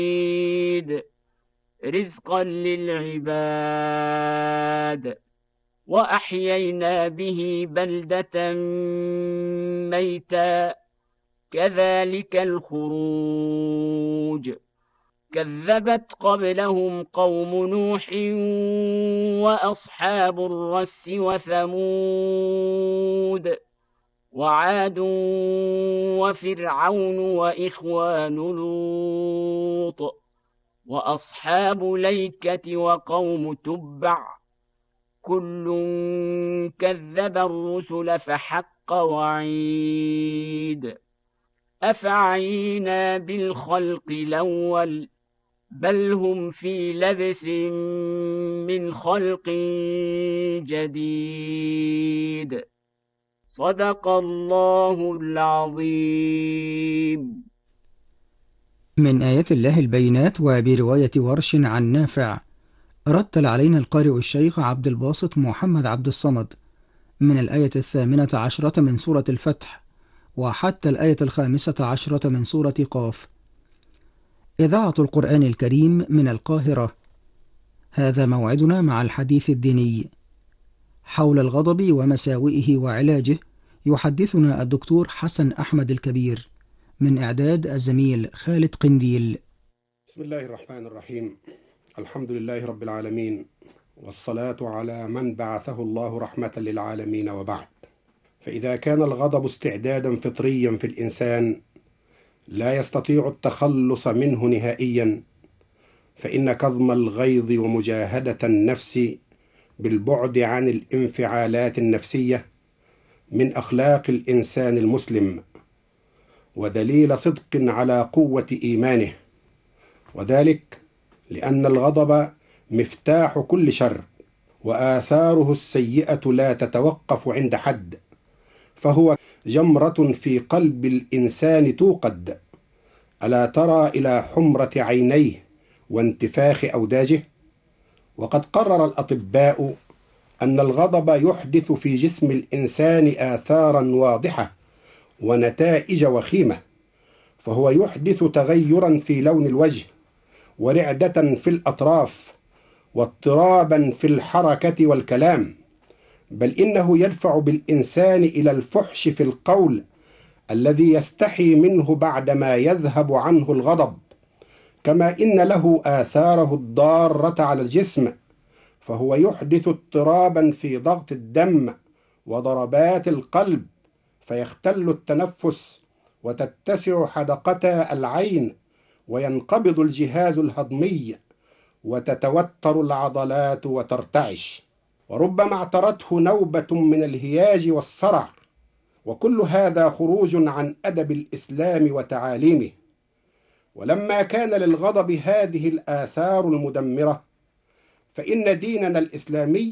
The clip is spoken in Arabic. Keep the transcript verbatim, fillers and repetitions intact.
رزقا للعباد وأحيينا به بلدة ميتا كذلك الخروج كذبت قبلهم قوم نوح وأصحاب الرس وثمود وعاد وفرعون وإخوان لوط وأصحاب ليكة وقوم تبع كل كذب الرسل فحق وعيد أفعينا بالخلق الأول بل هم في لبس من خلق جديد صدق الله العظيم. من آيات الله البينات وبرواية ورش عن نافع. رتل علينا القارئ الشيخ عبد الباسط محمد عبد الصمد من الآية الثامنة عشرة من سورة الفتح وحتى الآية الخامسة عشرة من سورة قاف. إذاعة القرآن الكريم من القاهرة. هذا موعدنا مع الحديث الديني حول الغضب ومساوئه وعلاجه. يحدثنا الدكتور حسن أحمد الكبير، من إعداد الزميل خالد قنديل. بسم الله الرحمن الرحيم. الحمد لله رب العالمين، والصلاة على من بعثه الله رحمة للعالمين، وبعد. فإذا كان الغضب استعدادا فطريا في الإنسان لا يستطيع التخلص منه نهائيا، فإن كظم الغيظ ومجاهدة النفس بالبعد عن الانفعالات النفسية من أخلاق الإنسان المسلم، ودليل صدق على قوة إيمانه، وذلك لأن الغضب مفتاح كل شر، وآثاره السيئة لا تتوقف عند حد، فهو جمرة في قلب الإنسان توقد. ألا ترى إلى حمرة عينيه وانتفاخ أوداجه؟ وقد قرر الأطباء أن الغضب يحدث في جسم الإنسان آثارا واضحة ونتائج وخيمة، فهو يحدث تغيرا في لون الوجه، ورعدة في الأطراف، واضطرابا في الحركة والكلام، بل إنه يدفع بالإنسان إلى الفحش في القول الذي يستحي منه بعدما يذهب عنه الغضب، كما إن له آثاره الضارة على الجسم، فهو يحدث اضطرابا في ضغط الدم وضربات القلب، فيختل التنفس وتتسع حدقتا العين، وينقبض الجهاز الهضمي، وتتوتر العضلات وترتعش، وربما اعترته نوبة من الهياج والصرع. وكل هذا خروج عن أدب الإسلام وتعاليمه. ولما كان للغضب هذه الآثار المدمرة، فإن ديننا الإسلامي